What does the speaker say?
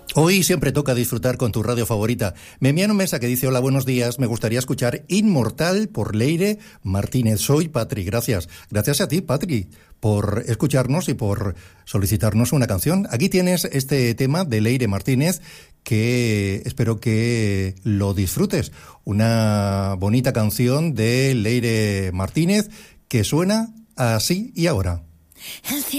Hoy siempre toca disfrutar con tu radio favorita. Me envían un mensaje que dice: hola, buenos días, me gustaría escuchar Inmortal por Leire Martínez. Soy Patri, gracias. Gracias a ti, Patri, por escucharnos y por solicitarnos una canción. Aquí tienes este tema de Leire Martínez que espero que lo disfrutes. Una bonita canción de Leire Martínez que suena así y ahora.